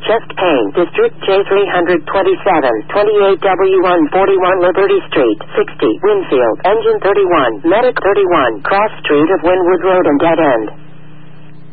chest pain, District J327, 28W1 41 Liberty Street, 60, Winfield, Engine 31, Medic 31, Cross Street of Wynwood Road and Dead End.